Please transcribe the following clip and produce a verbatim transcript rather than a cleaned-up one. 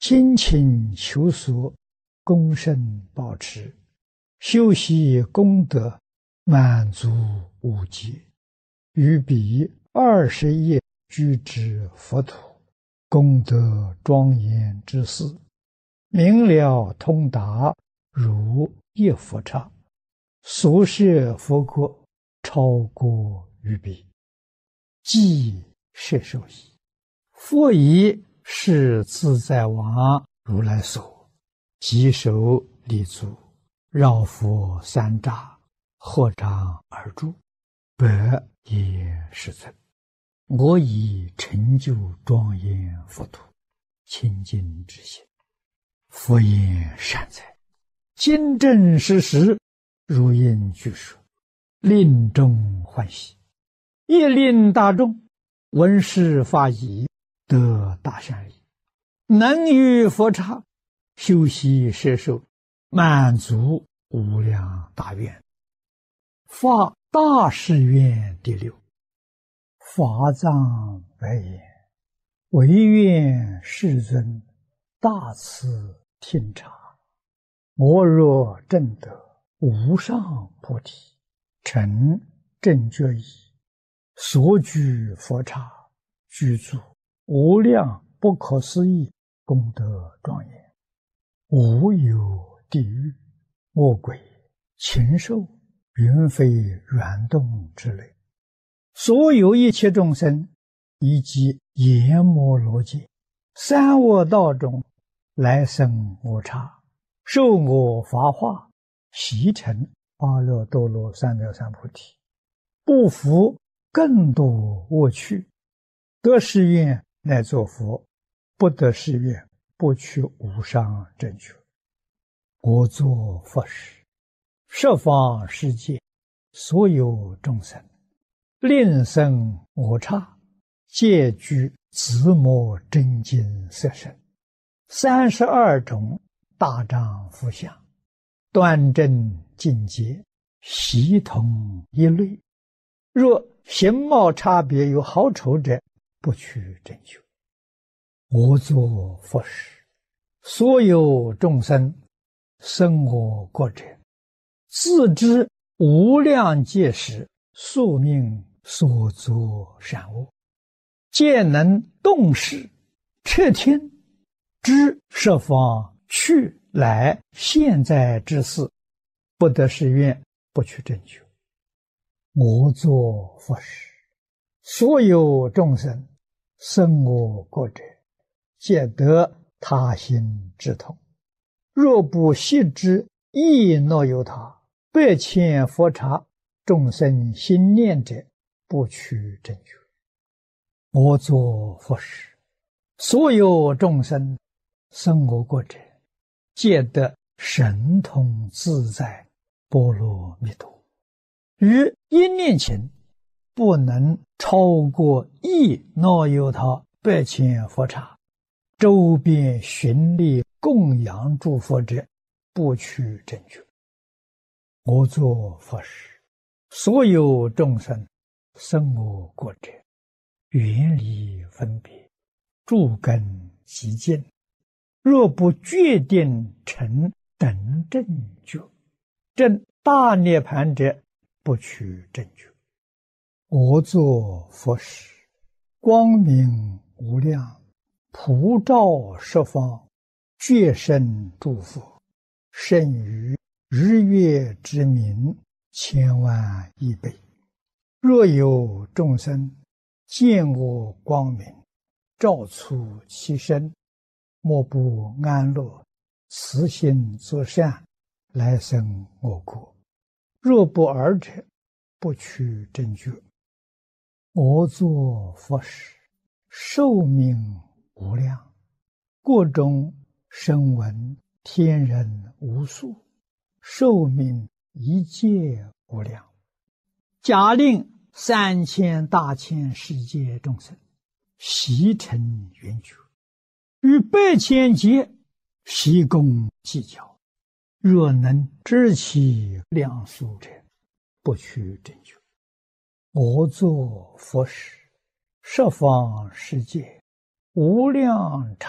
精勤求索，功胜保持，修习功德，满足无极，于彼二十业居之佛土，功德庄严之事，明了通达，如一佛刹，所摄佛国超过于彼，即摄受矣。复以是自在王如来所，稽首立足，绕佛三匝，合掌而住，百也世尊，我以成就庄严佛土，清净之心。佛言善哉，今正实实，如应具说，令众欢喜，亦令大众闻是法已，得大善利，能于佛刹修习摄受，满足无量大愿。发大誓愿第六。法藏白言：唯愿世尊大慈听察，我若证得无上菩提，成正觉已，所居佛刹，居住无量不可思议功德庄严，无有地狱、恶鬼、禽兽、云飞软动之类，所有一切众生，以及阎摩罗界、三恶道中来生我刹，受我法化，习成阿耨多罗三藐三菩提，不服更多恶趣，得誓愿乃作佛，不得誓愿不取无上正觉。我作佛时，十方世界所有众生，令生我刹，皆具自摩真经色身，三十二种大丈夫相，端正境界，悉同一类。若形貌差别有好丑者，不取正觉。我作佛时，所有众生生我国者，自知无量劫时宿命所作善恶，皆能动识彻听，知十方去来现在之事，不得誓愿不取正觉。我作佛时，所有众生生我国者，皆得他心之痛。若不悉知亦若有他，百千佛刹众生心念者，不取正觉。我作佛时，所有众生生我国者，皆得神通自在波罗蜜多。于一念前，不能超过亦若有他百千佛刹，周边巡礼供养诸佛者，不取正觉。我作佛时，所有众生生我国者，远离分别，诸根极净，若不决定成等正觉，证大涅盘者，不取正觉。我作佛时，光明无量，普照十方，觉生诸佛，胜于日月之明千万亿倍。若有众生见我光明，照出其身，莫不安乐，慈心作善，来生我国。若不尔者，不取正觉。我作佛时，寿命无量，国中声闻天人无数，寿命一界无量。假令三千大千世界众生悉成圆觉，于百千劫悉共计较，若能知其量数者，不取正觉。我作佛时，十方世界无量